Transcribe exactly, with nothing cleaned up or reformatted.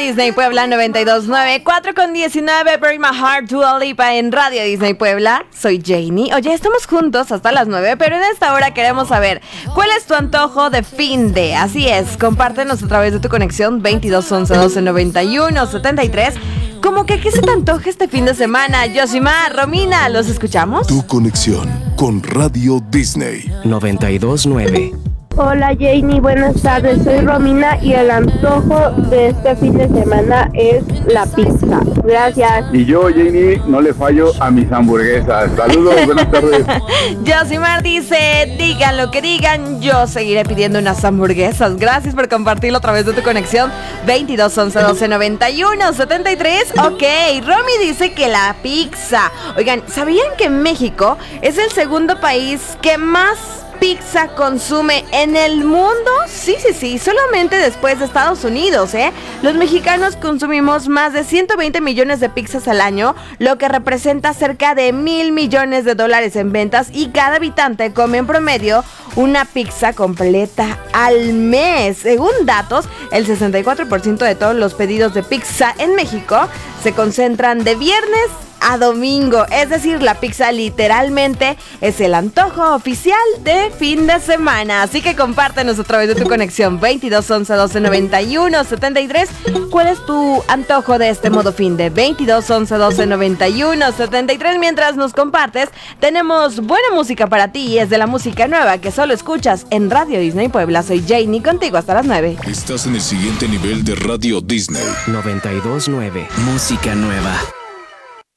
Disney Puebla noventa y dos punto nueve, cuatro con diecinueve, Bury My Heart, Dua Lipa en Radio Disney Puebla. Soy Janie. Oye, estamos juntos hasta las nueve, pero en esta hora queremos saber ¿cuál es tu antojo de fin de? Así es, compártenos a través de tu conexión veintidós once doce noventa y uno setenta y tres. ¿Cómo que qué se te antoja este fin de semana? Yosimar, Romina, ¿los escuchamos? Tu conexión con Radio Disney noventa y dos punto nueve. Hola Janie, buenas tardes, soy Romina y el antojo de este fin de semana es la pizza. Gracias. Y yo, Janie, no le fallo a mis hamburguesas. Saludos, buenas tardes. Yosimar dice, digan lo que digan, yo seguiré pidiendo unas hamburguesas. Gracias por compartirlo a través de tu conexión veintidós once doce noventa y uno setenta y tres. Ok, Romy dice que la pizza. Oigan, ¿sabían que México es el segundo país que más pizza consume en el mundo? Sí, sí, sí, solamente después de Estados Unidos, ¿eh? Los mexicanos consumimos más de ciento veinte millones de pizzas al año, lo que representa cerca de mil millones de dólares en ventas, y cada habitante come en promedio una pizza completa al mes. Según datos, el sesenta y cuatro por ciento de todos los pedidos de pizza en México se concentran de viernes a domingo, es decir, la pizza literalmente es el antojo oficial de fin de semana. Así que compártenos a través de tu conexión veintidós once doce noventa y uno setenta y tres. ¿Cuál es tu antojo de este modo fin de? Veintidós once doce noventa y uno setenta y tres. Mientras nos compartes, tenemos buena música para ti y es de la música nueva que solo escuchas en Radio Disney Puebla. Soy Janie, contigo hasta las nueve. Estás en el siguiente nivel de Radio Disney noventa y dos punto nueve. Música nueva.